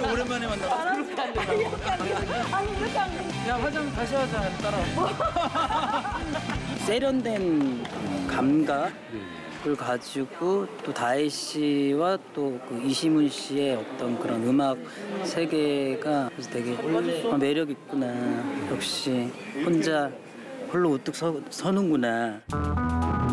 오랜만에 만나서 그렇게 안 된다고. 아니 이렇게 안 돼. 야, 화장 다시 하자. 따라와. 세련된 감각을 가지고 또 다혜 씨와 또 그 이시문 씨의 어떤 그런 음악 세계가 그래서 되게 매력 있구나. 역시 혼자 홀로 우뚝 서는구나.